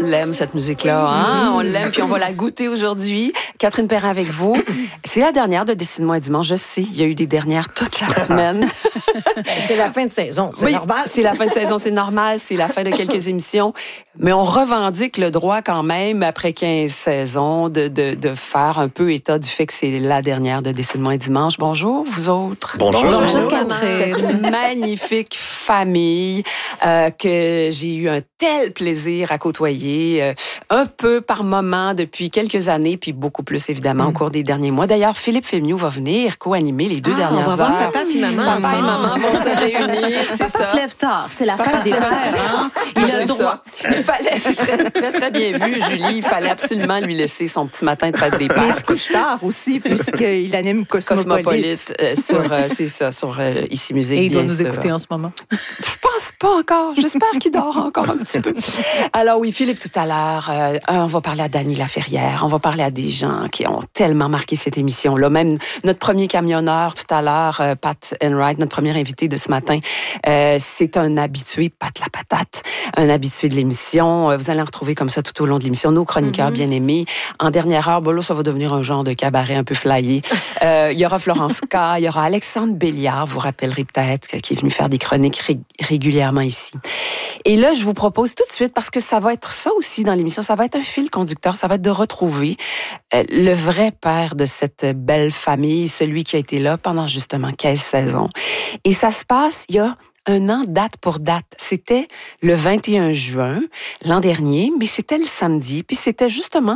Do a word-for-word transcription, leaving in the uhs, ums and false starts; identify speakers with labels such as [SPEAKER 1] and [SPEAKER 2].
[SPEAKER 1] l'aime, cette musique-là. Hein? On l'aime, puis on va la goûter aujourd'hui. Catherine Perrin avec vous. C'est la dernière de Décide-moi dimanche. Je sais, il y a eu des dernières toute la semaine.
[SPEAKER 2] C'est la fin de saison, c'est
[SPEAKER 1] oui,
[SPEAKER 2] normal.
[SPEAKER 1] C'est la fin de saison, c'est normal. C'est la fin de quelques émissions. Mais on revendique le droit quand même, après quinze saisons, de, de, de faire un peu état du fait que c'est la dernière de Décide-moi dimanche. Bonjour, vous autres.
[SPEAKER 3] Bonjour.
[SPEAKER 1] Bonjour, Catherine. Cette magnifique famille euh, que j'ai eu un tel plaisir à côtoyer, euh, un peu par moment depuis quelques années, puis beaucoup plus évidemment mm. au cours des derniers mois. D'ailleurs, Philippe Fémieux va venir co-animer les deux
[SPEAKER 2] ah,
[SPEAKER 1] dernières
[SPEAKER 2] on va
[SPEAKER 1] heures.
[SPEAKER 2] voir papa et maman.
[SPEAKER 1] Papa ensemble. Et maman vont se réunir, c'est
[SPEAKER 4] papa
[SPEAKER 1] ça.
[SPEAKER 4] se lève tard, c'est la fête des pères. Hein?
[SPEAKER 1] Il a le droit. Il fallait, c'est très, très, très bien vu, Julie. Il fallait absolument lui laisser son petit matin de fête des pères.
[SPEAKER 4] Mais il se couche tard aussi, puisqu'il anime Cosmopolite.
[SPEAKER 1] Cosmopolite, euh, sur, euh, c'est ça, sur euh, Ici Musique.
[SPEAKER 4] Et il doit nous
[SPEAKER 1] sûr.
[SPEAKER 4] écouter en ce moment.
[SPEAKER 1] Je pense pas encore. J'espère qu'il dort encore un petit peu. Alors oui, Philippe, tout à l'heure, euh, on va parler à Dany Laferrière, on va parler à des gens qui ont tellement marqué cette émission-là. Même notre premier camionneur tout à l'heure, euh, Pat Enright, notre premier invité de ce matin, euh, c'est un habitué, Pat la patate, un habitué de l'émission. Euh, vous allez en retrouver comme ça tout au long de l'émission. Nos chroniqueurs mm-hmm. bien-aimés. En dernière heure, bon là, ça va devenir un genre de cabaret un peu flyé. Euh, il y aura Florence K, il y aura Alexandre Béliard, vous vous rappellerez peut-être, qui est venu faire des chroniques ré- régulièrement ici. Et là, je vous propose tout de suite, parce que ça va être ça aussi dans l'émission, ça va être un fil conducteur, ça va être de retrouver euh, le vrai père de cette belle famille, celui qui a été là pendant justement quinze saisons. Et ça se passe, il y a un an, date pour date. C'était le vingt et un juin l'an dernier, mais c'était le samedi, puis c'était justement